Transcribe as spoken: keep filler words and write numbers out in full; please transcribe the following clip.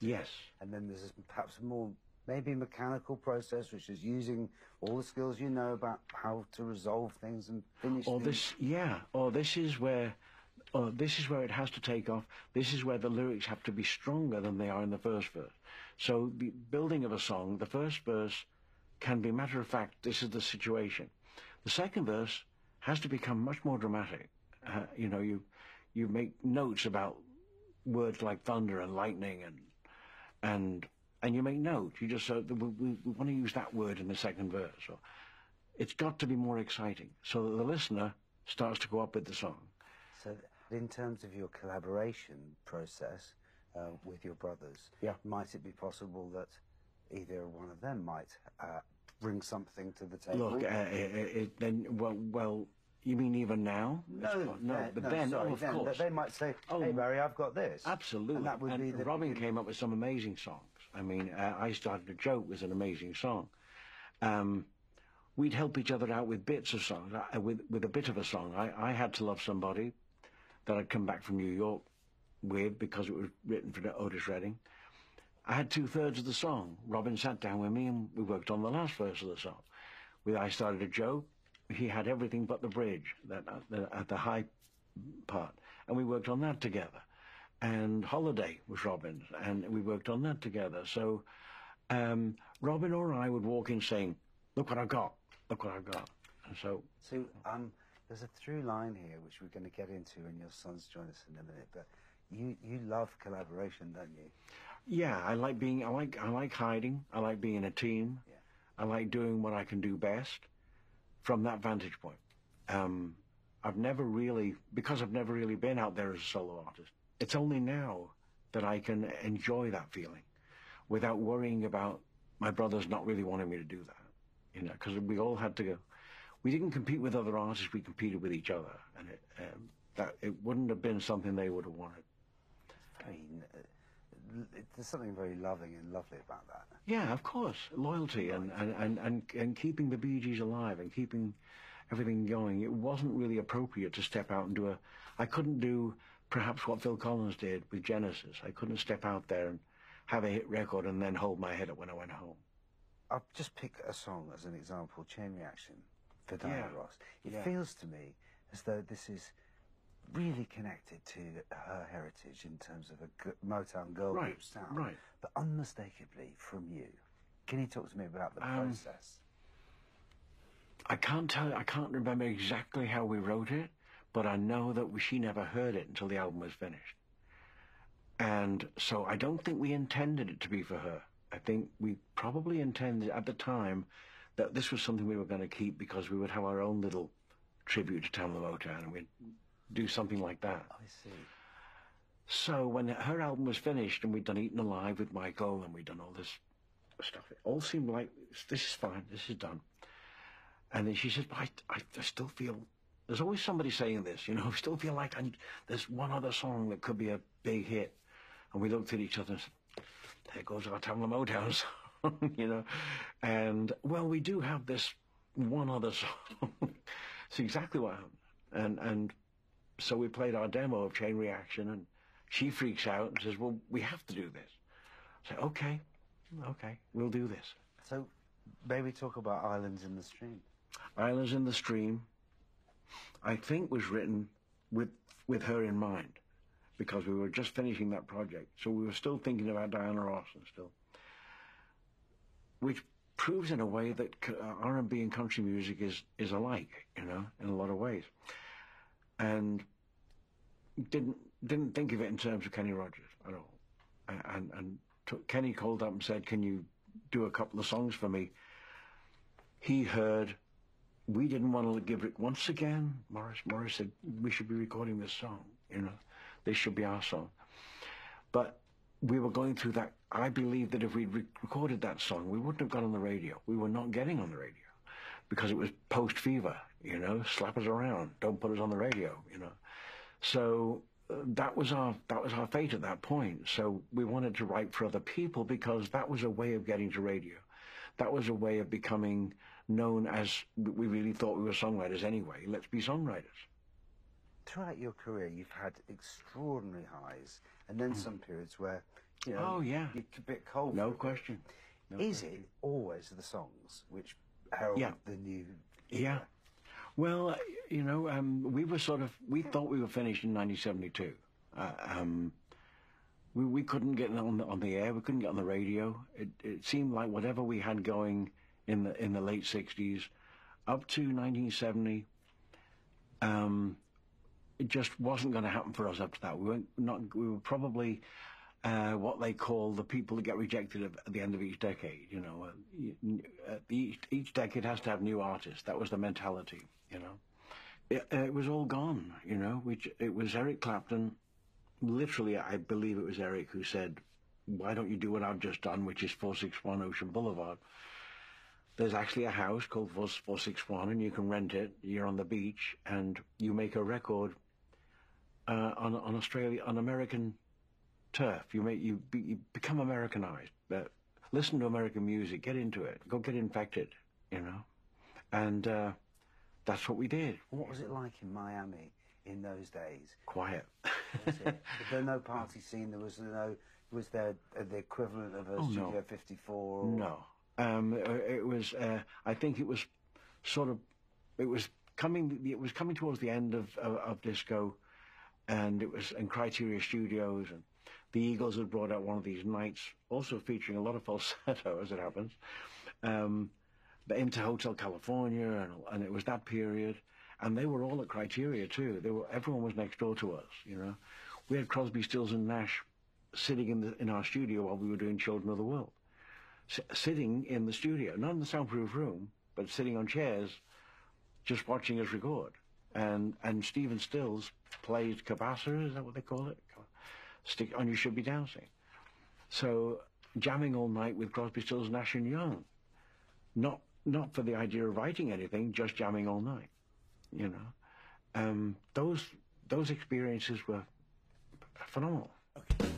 Yes. And then there's perhaps a more maybe mechanical process, which is using all the skills you know about how to resolve things and finish Or things. this, yeah, or this is where, or this is where it has to take off. This is where the lyrics have to be stronger than they are in the first verse. So the building of a song, the first verse can be matter of fact, this is the situation. The second verse has to become much more dramatic. Uh, you know, you you make notes about words like thunder and lightning and and and you make notes. You just say, we, we, we want to use that word in the second verse. So it's got to be more exciting so that the listener starts to go up with the song. So in terms of your collaboration process uh, with your brothers, yeah. might it be possible that either one of them might uh, bring something to the table? Look, uh, it, it, then, well, well, you mean even now? No, no, yeah, but no, then, sorry, oh, of then, course. They might say, hey, oh, Barry, I've got this. Absolutely. And that would and be the Robin beginning. came up with some amazing songs. I mean, uh, I Started a Joke was an amazing song. Um, we'd help each other out with bits of songs, uh, with, with a bit of a song. I, I Had to Love Somebody that I'd come back from New York with because it was written for Otis Redding. I had two-thirds of the song. Robin sat down with me and we worked on the last verse of the song. With I Started a Joke, he had everything but the bridge, that at the, at the high part, and we worked on that together. And Holiday was Robin's, and we worked on that together. So um, Robin or I would walk in saying, look what I've got, look what I've got. And so... So um, there's a through line here, which we're going to get into, and your sons join us in a minute, but you, you love collaboration, don't you? Yeah, I like being, I like, I like hiding, I like being in a team, yeah. I like doing what I can do best from that vantage point. Um, I've never really, because I've never really been out there as a solo artist, it's only now that I can enjoy that feeling without worrying about my brothers not really wanting me to do that, you know, because we all had to go. We didn't compete with other artists, we competed with each other, and it, um, that, it wouldn't have been something they would have wanted. Very, uh, there's something very loving and lovely about that. Yeah, of course, loyalty and, and, and, and, and keeping the Bee Gees alive and keeping everything going. It wasn't really appropriate to step out and do a... I couldn't do perhaps what Phil Collins did with Genesis. I couldn't step out there and have a hit record and then hold my head up when I went home. I'll just pick a song as an example, Chain Reaction, for Diana Yeah. Ross. It yeah. feels to me as though this is really connected to her heritage in terms of a g Motown girl right, group sound, right. but unmistakably from you. Can you talk to me about the um, process? I can't tell. I can't remember exactly how we wrote it, but I know that we, she never heard it until the album was finished. And so I don't think we intended it to be for her. I think we probably intended at the time that this was something we were going to keep because we would have our own little tribute to Tamla Motown, and we'd do something like that. I see. So when her album was finished and we'd done Eaten Alive with Michael and we'd done all this stuff, it all seemed like, this is fine, this is done. And then she said, I, I, I still feel, there's always somebody saying this, you know, I still feel like I, there's one other song that could be a big hit. And we looked at each other and said, there goes our Tamla Motown song, you know. And, well, we do have this one other song. It's exactly what happened. And, and so we played our demo of Chain Reaction, and she freaks out and says, well, we have to do this. I say, okay, okay, we'll do this. So maybe talk about Islands in the Stream. Islands in the Stream, I think, was written with with her in mind, because we were just finishing that project. So we were still thinking about Diana Ross and still, which proves in a way that R and B and country music is, is alike, you know, in a lot of ways. And didn't didn't think of it in terms of Kenny Rogers at all. And, and took, Kenny called up and said, can you do a couple of songs for me? He heard, we didn't want to give it, once again, Morris, Morris said, we should be recording this song, you know, this should be our song. But we were going through that. I believe that if we'd re recorded that song, we wouldn't have got on the radio. We were not getting on the radio because it was post-fever, you know, slap us around, don't put us on the radio, you know. So uh, that was our that was our fate at that point. So we wanted to write for other people because that was a way of getting to radio. That was a way of becoming known as, we really thought we were songwriters anyway. Let's be songwriters. Throughout your career, you've had extraordinary highs and then mm. some periods where You know, Oh, yeah. you're a bit cold. No for a bit. question. No Is question. it always the songs which herald Yeah. the new? Yeah. Well, you know, um, we were sort of, we thought we were finished in nineteen seventy-two. Uh, um, we, we couldn't get on the, on the air, we couldn't get on the radio. It, it seemed like whatever we had going in the, in the late sixties, up to nineteen seventy, um, it just wasn't going to happen for us up to that. We weren't not, we were probably uh, what they call the people that get rejected at, at the end of each decade, you know. Uh, each, each decade has to have new artists. That was the mentality, you know. It, it was all gone, you know. Which it was Eric Clapton. Literally, I believe it was Eric who said, "Why don't you do what I've just done, which is four sixty-one Ocean Boulevard? There's actually a house called four sixty-one, and you can rent it. You're on the beach, and you make a record uh, on on Australia, on American turf. You make you, be, you become Americanized. Uh, listen to American music. Get into it. Go get infected. You know, and uh, that's what we did. What was it like in Miami in those days? Quiet. Was it? Was there no party scene? There was no. Was there uh, the equivalent of a Oh, Studio no. fifty-four? Or... No. Um, it was. Uh, I think it was sort of. It was coming. It was coming towards the end of of, of disco, and it was in Criteria Studios, and the Eagles had brought out one of these nights, also featuring a lot of falsetto, as it happens, um, but into Hotel California, and, and it was that period. And they were all at Criteria too. They were, everyone was next door to us, you know. We had Crosby, Stills and Nash sitting in the, in our studio while we were doing Children of the World. S sitting in the studio, not in the soundproof room, but sitting on chairs, just watching us record. And and Stephen Stills played Cabasa, is that what they call it? Stick on You Should Be Dancing. So jamming all night with Crosby, Stills, Nash and Young. Not not for the idea of writing anything, just jamming all night. You know, um, those those experiences were phenomenal. Okay.